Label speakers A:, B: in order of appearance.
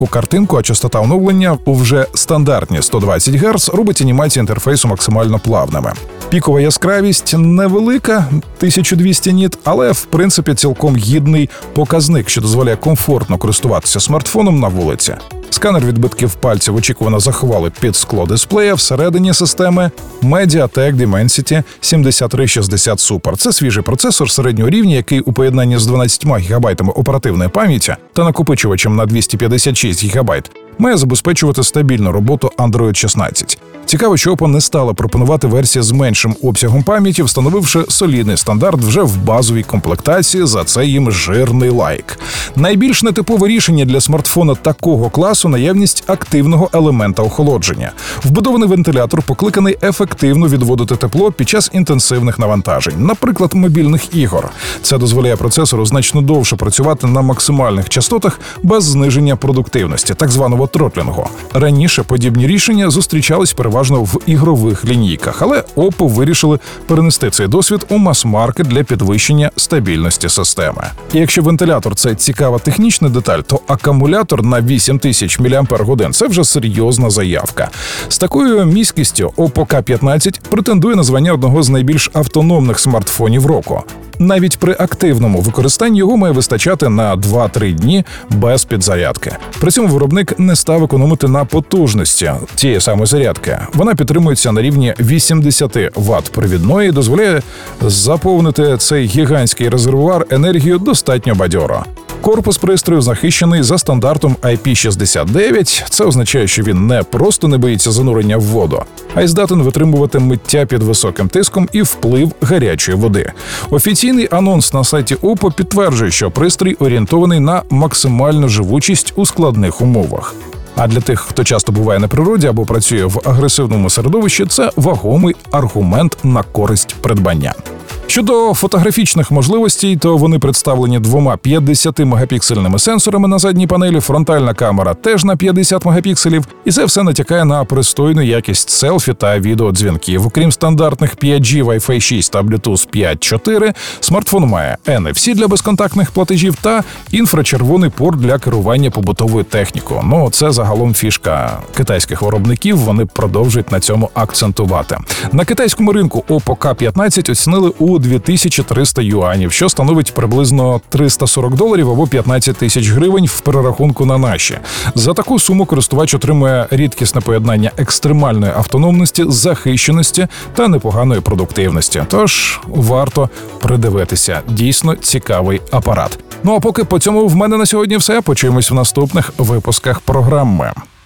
A: у картинку, а частота оновлення у вже стандартні 120 Гц робить анімації інтерфейсу максимально плавними. Пікова яскравість невелика, 1200 ніт, але в принципі цілком гідний показник, що дозволяє комфортно користуватися смартфоном на вулиці. Сканер відбитків пальців очікувано заховали під скло дисплея всередині системи MediaTek Dimensity 7360 Super. Це свіжий процесор середнього рівня, який у поєднанні з 12 ГБ оперативної пам'яті та накопичувачем на 256 ГБ має забезпечувати стабільну роботу Android 16. Цікаво, що Oppo не стала пропонувати версії з меншим обсягом пам'яті, встановивши солідний стандарт вже в базовій комплектації, за це їм жирний лайк. Найбільш нетипове рішення для смартфона такого класу – наявність активного елемента охолодження. Вбудований вентилятор покликаний ефективно відводити тепло під час інтенсивних навантажень, наприклад, мобільних ігор. Це дозволяє процесору значно довше працювати на максимальних частотах без зниження продуктивності, так званого тротлінгу. Раніше подібні рішення зустрічались переважно в ігрових лінійках, але Oppo вирішили перенести цей досвід у мас-маркет для підвищення стабільності системи. І якщо вентилятор – це цікава технічна деталь, то акумулятор на 8000 мАч – це вже серйозна заявка. З такою міськістю Oppo K15 претендує на звання одного з найбільш автономних смартфонів року. Навіть при активному використанні його має вистачати на 2-3 дні без підзарядки. При цьому виробник не став економити на потужності цієї самої зарядки. Вона підтримується на рівні 80 Вт провідної і дозволяє заповнити цей гігантський резервуар енергією достатньо бадьоро. Корпус пристрою захищений за стандартом IP69. Це означає, що він не просто не боїться занурення в воду, а й здатен витримувати миття під високим тиском і вплив гарячої води. Офіційний анонс на сайті Oppo підтверджує, що пристрій орієнтований на максимальну живучість у складних умовах. А для тих, хто часто буває на природі або працює в агресивному середовищі, це вагомий аргумент на користь придбання. Щодо фотографічних можливостей, то вони представлені двома 50-мегапіксельними сенсорами на задній панелі, фронтальна камера теж на 50 мегапікселів, і це все натякає на пристойну якість селфі та відеодзвінків. Окрім стандартних 5G, Wi-Fi 6 та Bluetooth 5.4, смартфон має NFC для безконтактних платежів та інфрачервоний порт для керування побутовою технікою. Ну, це загалом фішка китайських виробників, вони продовжують на цьому акцентувати. На китайському ринку Oppo K15 оцінили у 2300 юанів, що становить приблизно $340 або 15 тисяч гривень в перерахунку на наші. За таку суму користувач отримує рідкісне поєднання екстремальної автономності, захищеності та непоганої продуктивності. Тож варто придивитися. Дійсно цікавий апарат. Ну а поки по цьому в мене на сьогодні все. Почуємось в наступних випусках програми.